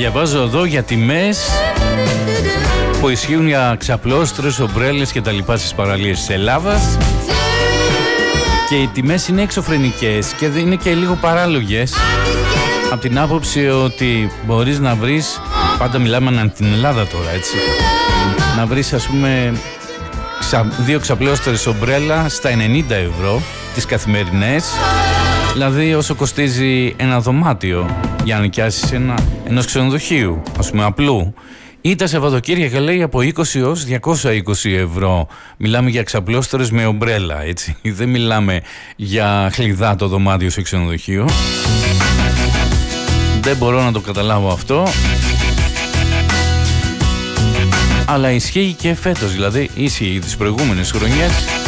Διαβάζω εδώ για τιμές που ισχύουν για ξαπλώστρες, ομπρέλες και τα λοιπά στις παραλίες της Ελλάδας. Και οι τιμές είναι εξωφρενικές και είναι και λίγο παράλογες. Από την άποψη ότι μπορείς να βρεις, πάντα μιλάμε ανά την Ελλάδα τώρα, έτσι, να βρεις ας πούμε 2 ξαπλώστρες ομπρέλα στα 90 ευρώ τις καθημερινές, δηλαδή όσο κοστίζει ένα δωμάτιο για να νοικιάσεις ενός ξενοδοχείου, ας πούμε απλού. Ή τα Σαββατοκύριακα λέει από 20 έως 220 ευρώ. Μιλάμε για ξαπλώστρες με ομπρέλα, έτσι. Δεν μιλάμε για χλιδά το δωμάτιο σε ξενοδοχείο. Δεν μπορώ να το καταλάβω αυτό. Αλλά ισχύει και φέτος, δηλαδή ίσχυε τις προηγούμενες χρονιές.